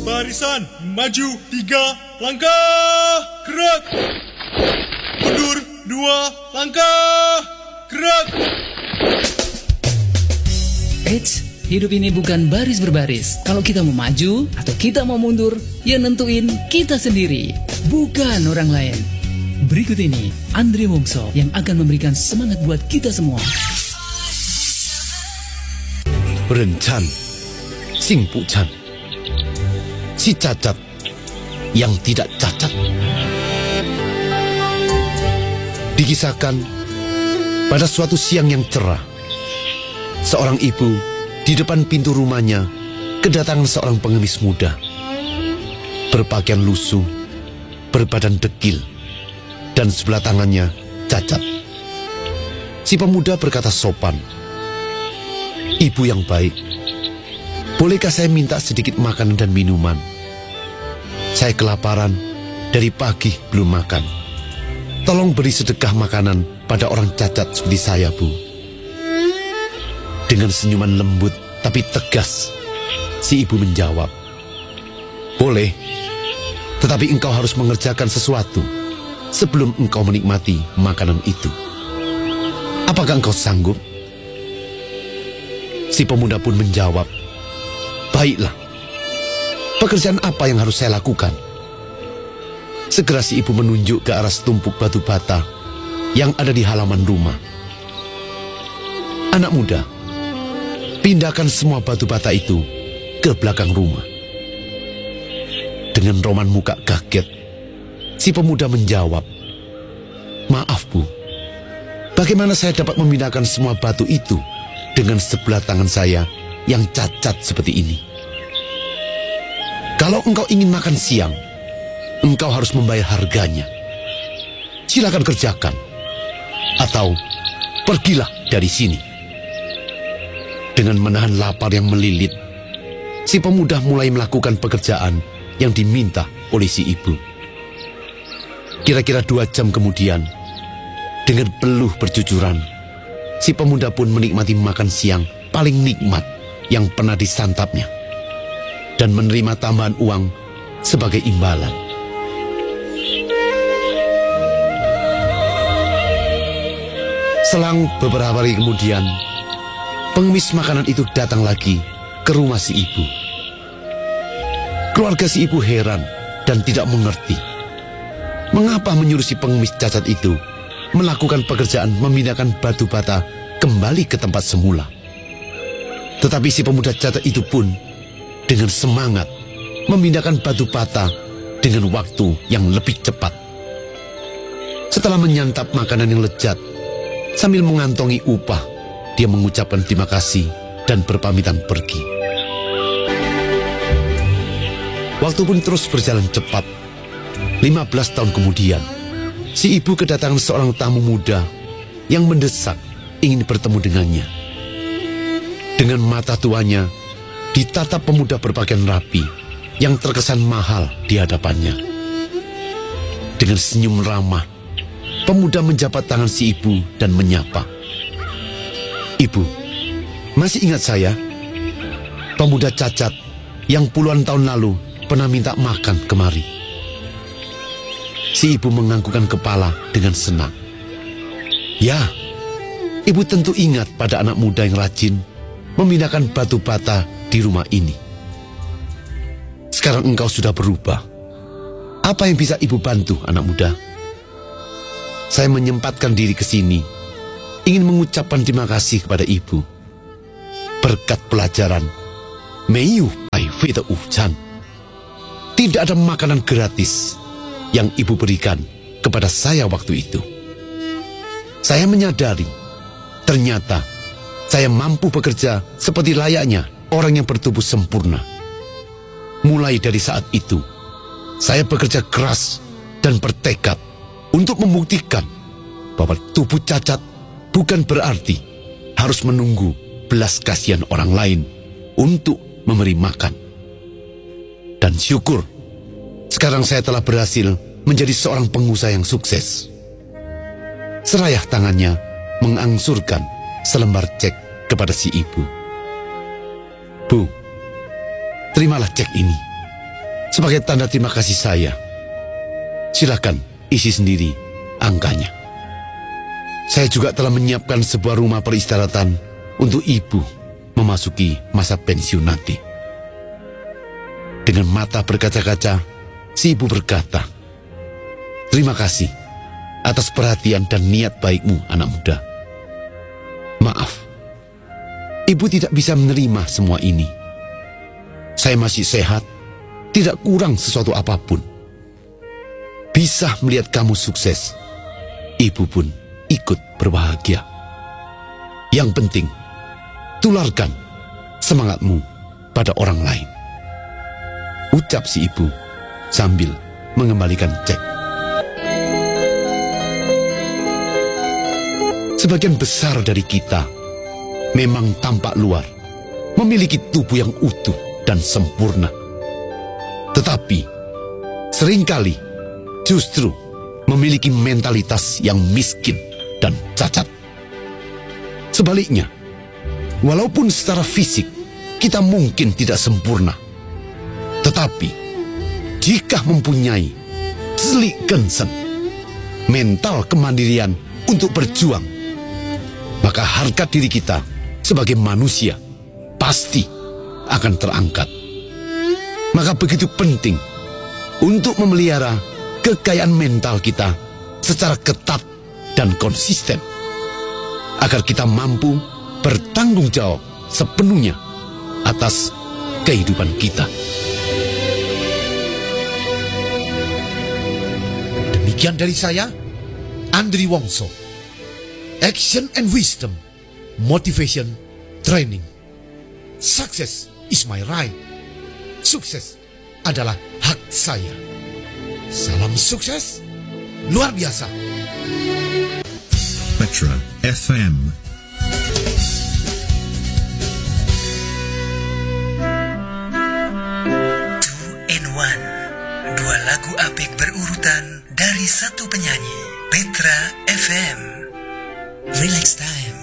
barisan, maju 3 langkah, gerak. Mundur 2 langkah, gerak. Eits, hidup ini bukan baris berbaris. Kalau kita mau maju atau kita mau mundur, ya nentuin kita sendiri, bukan orang lain. Berikut ini Andre Wongso yang akan memberikan semangat buat kita semua. Rencan, Sing Pucan, si cacat yang tidak cacat. Dikisahkan pada suatu siang yang cerah, seorang ibu di depan pintu rumahnya kedatangan seorang pengemis muda, berpakaian lusuh, berbadan dekil, dan sebelah tangannya cacat. Si pemuda berkata sopan, "Ibu yang baik, bolehkah saya minta sedikit makanan dan minuman? Saya kelaparan, dari pagi belum makan. Tolong beri sedekah makanan pada orang cacat seperti saya, Bu." Dengan senyuman lembut tapi tegas, si ibu menjawab, "Boleh, tetapi engkau harus mengerjakan sesuatu sebelum engkau menikmati makanan itu. Apakah engkau sanggup?" Si pemuda pun menjawab, "Baiklah, pekerjaan apa yang harus saya lakukan?" Segera si ibu menunjuk ke arah setumpuk batu bata yang ada di halaman rumah. "Anak muda, pindahkan semua batu bata itu ke belakang rumah." Dengan roman muka kaget, si pemuda menjawab, "Maaf, Bu, bagaimana saya dapat memindahkan semua batu itu dengan sebelah tangan saya yang cacat seperti ini? Kalau engkau ingin makan siang, engkau harus membayar harganya. Silakan kerjakan, atau pergilah dari sini." Dengan menahan lapar yang melilit, si pemuda mulai melakukan pekerjaan yang diminta oleh si ibu. Kira-kira 2 jam kemudian, dengan peluh bercucuran, si pemuda pun menikmati makan siang paling nikmat yang pernah disantapnya, dan menerima tambahan uang sebagai imbalan. Selang beberapa hari kemudian, pengemis makanan itu datang lagi ke rumah si ibu. Keluarga si ibu heran dan tidak mengerti mengapa menyuruh si pengemis cacat itu melakukan pekerjaan memindahkan batu bata kembali ke tempat semula. Tetapi si pemuda cacat itu pun dengan semangat memindahkan batu bata dengan waktu yang lebih cepat. Setelah menyantap makanan yang lezat, sambil mengantongi upah, dia mengucapkan terima kasih dan berpamitan pergi. Waktu pun terus berjalan cepat. 15 tahun kemudian, si ibu kedatangan seorang tamu muda yang mendesak ingin bertemu dengannya. Dengan mata tuanya, ditatap pemuda berpakaian rapi yang terkesan mahal di hadapannya. Dengan senyum ramah, pemuda menjabat tangan si ibu dan menyapa, "Ibu, masih ingat saya? Pemuda cacat yang puluhan tahun lalu pernah minta makan kemari." Si ibu menganggukkan kepala dengan senang. "Ya, ibu tentu ingat pada anak muda yang rajin memindahkan batu bata di rumah ini. Sekarang engkau sudah berubah. Apa yang bisa ibu bantu, anak muda? Saya menyempatkan diri ke sini, ingin mengucapkan terima kasih kepada ibu. Berkat pelajaran, Meiyu Pai Fita Ucan, tidak ada makanan gratis yang ibu berikan kepada saya waktu itu. Saya menyadari, ternyata saya mampu bekerja seperti layaknya orang yang bertubuh sempurna. Mulai dari saat itu, saya bekerja keras dan bertekad untuk membuktikan bahwa tubuh cacat bukan berarti harus menunggu belas kasihan orang lain untuk memberi makan. Dan syukur, sekarang saya telah berhasil menjadi seorang pengusaha yang sukses." Serayah tangannya mengangsurkan selembar cek kepada si ibu. "Bu, terimalah cek ini. Sebagai tanda terima kasih saya, silakan isi sendiri angkanya. Saya juga telah menyiapkan sebuah rumah peristirahatan untuk ibu memasuki masa pensiun nanti. Dengan mata berkaca-kaca, si ibu berkata, "Terima kasih atas perhatian dan niat baikmu, anak muda. Maaf, ibu tidak bisa menerima semua ini. Saya masih sehat, tidak kurang sesuatu apapun. Bisa melihat kamu sukses, ibu pun ikut berbahagia. Yang penting, tularkan semangatmu pada orang lain," ucap si ibu sambil mengembalikan cek. Sebagian besar dari kita memang tampak luar, memiliki tubuh yang utuh dan sempurna. Tetapi seringkali justru memiliki mentalitas yang miskin dan cacat. Sebaliknya, walaupun secara fisik kita mungkin tidak sempurna, tetapi jika mempunyai selik gensen, mental kemandirian untuk berjuang, maka harkat diri kita sebagai manusia pasti akan terangkat. Maka begitu penting untuk memelihara kekayaan mental kita secara ketat dan konsisten, agar kita mampu bertanggung jawab sepenuhnya atas kehidupan kita. Demikian dari saya, Andri Wongso. Action and wisdom, motivation, training. Success is my right. Sukses adalah hak saya. Salam sukses luar biasa. Petra FM. In One, dua lagu apik berurutan dari satu penyanyi. Petra FM. Relax time.